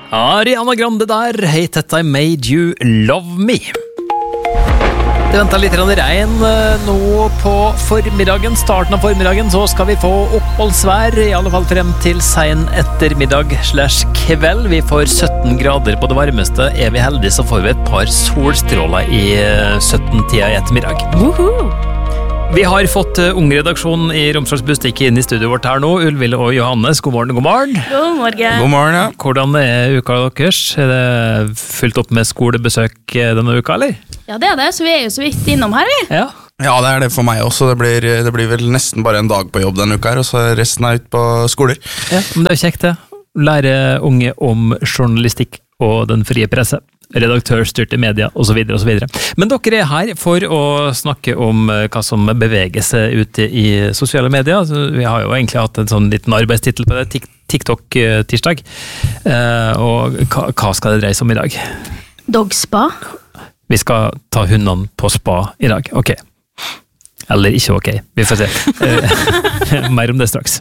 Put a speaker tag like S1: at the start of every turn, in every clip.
S1: Ariana Grande der, Hate That I Made You Love Me. Det venter litt regn nå på formiddagen, starten av formiddagen, så skal vi få oppholdsvær, i alle fall frem til sen ettermiddag / kveld. Vi får 17 grader på det varmeste. Er vi heldige så får vi et par solstråler i 17-tida i ettermiddag.
S2: Woohoo!
S1: Vi har fått ungredaksjonen i Romsdals Bustikk inn i studioet vårt her nå. Ulville og Johannes, god morgen, god morgen.
S2: God morgen.
S3: God morgen, ja.
S1: Hvordan er uka deres? Er det fullt opp med skolebesøk denne uka, eller?
S2: Ja, det er det, så vi er jo så vidt innom her, vi.
S1: Ja.
S3: Ja, det er det for meg også. Det blir vel nesten bare en dag på jobb denne uka her, og så resten er ut på skoler.
S1: Ja, men det er jo kjekt det. Lære unge om journalistikk og den frie presse. Redaktørstyrte media, og så videre, og så videre. Men dere er her for å snakke om hva som beveger seg ute i sosiale medier. Vi har jo egentlig hatt en sånn liten arbeidstitel på det, TikTok-tirsdag. Og hva skal det dreie seg om i dag?
S2: Dogspa.
S1: Vi skal ta hundene på spa i dag, ok. Eller ikke ok, vi får se. Mer om det straks.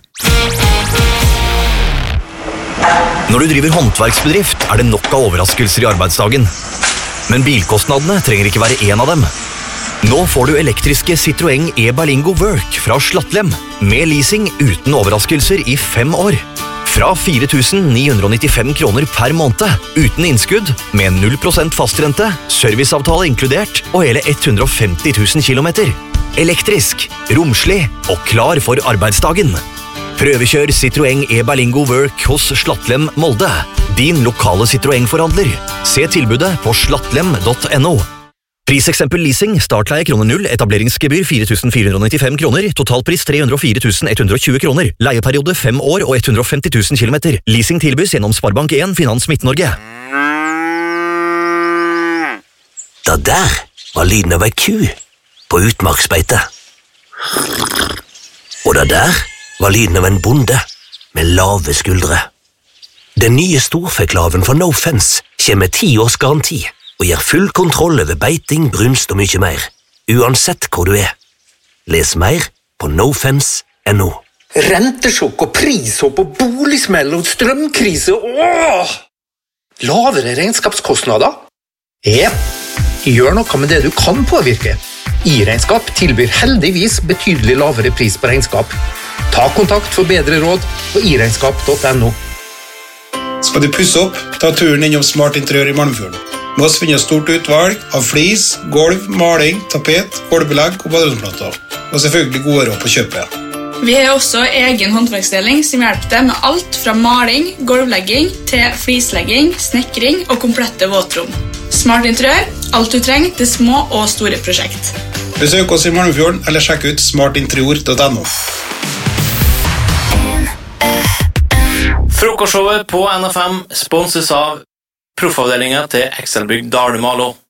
S4: Når du driver håndverksbedrift, er det nok av overraskelser i arbeidsdagen. Men bilkostnadene trenger ikke være en av dem. Nå får du elektriske Citroën e-Berlingo Work fra Slattlem, med leasing uten overraskelser i 5 år. Fra 4.995 kroner per måned, uten innskudd, med 0% fastrente, serviceavtale inkludert, og hele 150 000 kilometer. Elektrisk, romslig og klar for arbeidsdagen. Prøvekjør Citroën e-Berlingo Work hos Slattlem Molde, din lokale Citroën-forhandler. Se tilbudet på slattlem.no. Priseksempel leasing, startleie kroner 0, etableringsgebyr 4.495 kroner, totalpris 304 120 kroner, leieperiode 5 år og 150 000 kilometer. Leasing tilbys gjennom Sparebank 1 Finans Midt-Norge.
S5: Det der var lyden av ei ku på utmarksbeite. Og det der var lyden av en bonde med lave skuldre. Den nye storfeklaven fra No Fence kommer med 10 års garanti og gir full kontroll over beiting, brunst og mye mer, uansett hvor du er. Les mer på nofence.no.
S6: Rentesjokk og prishopp og boligsmell og strømkrise. Åh! Lavere regnskapskostnader? Gjør noe med det du kan påvirke. I-regnskap tilbyr heldigvis betydelig lavere pris på regnskap. Ta kontakt for bedre råd på iregnskap.no.
S7: Skal du pusse opp, ta turen innom Smart Interiør i Malmfjorden. Med oss finner stort utvalg av flis, gulv, maling, tapet, gulvbelegg og baderomsplater. Og selvfølgelig gode råd på kjøpet.
S8: Vi har også egen håndverksdeling som hjelper deg med alt fra maling, gulvlegging til flislegging, snekring og komplette våtrom. Smart Interiør, alt du trenger til små og store prosjekt.
S7: Besøk oss i Malmfjorden eller sjekk ut smartinterior.no.
S9: Frokostshowet på NFM sponses av proffavdelingen til Excelbygg Dalemalo.